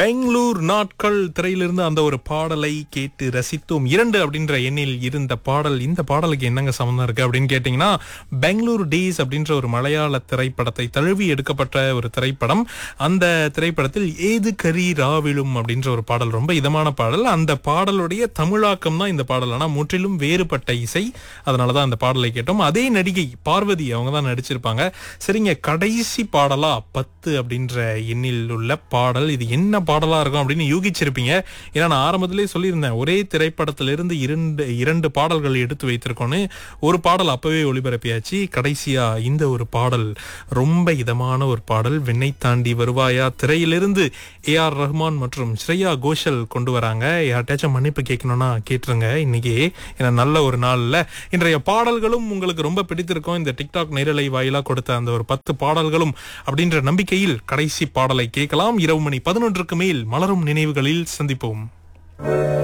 பெங்களூர் நாட்கள் திரையிலிருந்து அந்த ஒரு பாடலை கேட்டு ரசித்தோம். 2 அப்படின்ற எண்ணில் இருந்த பாடல். இந்த பாடலுக்கு என்னங்க சம்பந்தம் இருக்கு அப்படின்னு கேட்டீங்கன்னா, பெங்களூர் டேஸ் அப்படின்ற ஒரு மலையாள திரைப்படத்தை தழுவி எடுக்கப்பட்ட ஒரு திரைப்படம். அந்த திரைப்படத்தில் ஏது கரி ராவிலும் அப்படின்ற ஒரு பாடல், ரொம்ப இதமான பாடல். அந்த பாடலுடைய தமிழாக்கம் தான் இந்த பாடல். ஆனா முற்றிலும் வேறுபட்ட இசை. அதனாலதான் அந்த பாடலை கேட்டோம். அதே நடிகை பார்வதி அவங்க தான் நடிச்சிருப்பாங்க. சரிங்க, கடைசி பாடலா 10 அப்படின்ற எண்ணில் உள்ள பாடல். இது என்ன பாடலா இருக்கும் அப்படின்னு யூகிச்சிருப்பீங்க. ஏன்னா நான் ஆரம்பத்திலே சொல்லியிருந்தேன், ஒரே திரைப்படத்திலிருந்து இரண்டு பாடல்கள் எடுத்து வைத்திருக்கோன்னு. ஒரு பாடல் அப்பவே ஒளிபரப்பியாச்சு. கடைசியா இந்த ஒரு பாடல் ரொம்ப இதமான ஒரு பாடல். விண்ணை தாண்டி வருவாயா திரையிலிருந்து AR ரஹ்மான் மற்றும் ஸ்ரேயா கோஷல் கொண்டு வராங்க. யார்ட்டாச்சும் மன்னிப்பு கேட்கணும்னா கேட்டுருங்க இன்னைக்கு. ஏன்னா நல்ல ஒரு நாள்ல இன்றைய பாடல்களும் உங்களுக்கு ரொம்ப பிடித்திருக்கும். இந்த டிக்டாக் நேரலை வாயிலா கொடுத்த அந்த ஒரு 10 பாடல்களும் அப்படின்ற நம்பிக்கையில் கடைசி பாடலை கேட்கலாம். இரவு மணி 11க்கு மேல் மலரும் நினைவுகளில் சந்திப்போம்.